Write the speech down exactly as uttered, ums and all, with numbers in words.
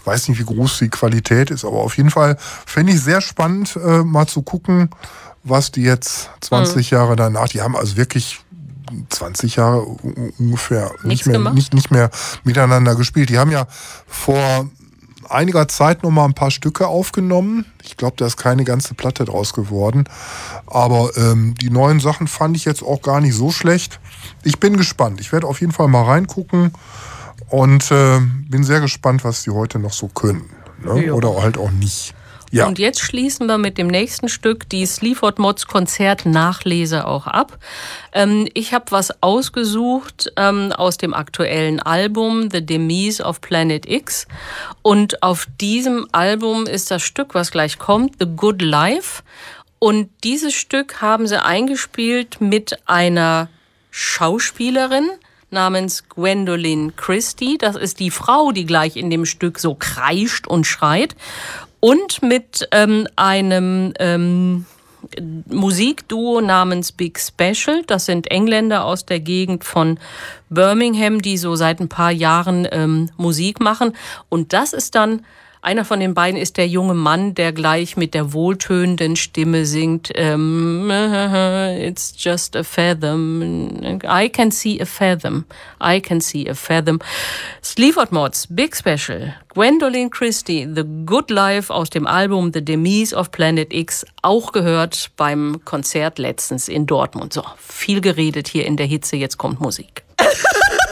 weiß nicht, wie groß die Qualität ist, aber auf jeden Fall fände ich sehr spannend, äh, mal zu gucken, was die jetzt zwanzig mhm. Jahre danach, die haben also wirklich zwanzig Jahre ungefähr nicht mehr, nicht, nicht mehr miteinander gespielt. Die haben ja vor einiger Zeit noch mal ein paar Stücke aufgenommen. Ich glaube, da ist keine ganze Platte draus geworden. Aber ähm, die neuen Sachen fand ich jetzt auch gar nicht so schlecht. Ich bin gespannt. Ich werde auf jeden Fall mal reingucken und äh, bin sehr gespannt, was die heute noch so können. Ne? Oder halt auch nicht. Ja. Und jetzt schließen wir mit dem nächsten Stück die Sleaford Mods Konzert-Nachlese auch ab. Ähm, ich habe was ausgesucht ähm, aus dem aktuellen Album The Demise of Planet X. Und auf diesem Album ist das Stück, was gleich kommt, The Good Life. Und dieses Stück haben sie eingespielt mit einer Schauspielerin namens Gwendolyn Christie. Das ist die Frau, die gleich in dem Stück so kreischt und schreit. Und mit ähm, einem ähm, Musikduo namens Big Special. Das sind Engländer aus der Gegend von Birmingham, die so seit ein paar Jahren ähm, Musik machen. Und das ist dann, einer von den beiden ist der junge Mann, der gleich mit der wohltönenden Stimme singt, ähm, It's just a fathom, I can see a fathom, I can see a fathom. Sleaford Mods, Big Special, Gwendolyn Christie, The Good Life aus dem Album The Demise of Planet X, auch gehört beim Konzert letztens in Dortmund. So, viel geredet hier in der Hitze, jetzt kommt Musik.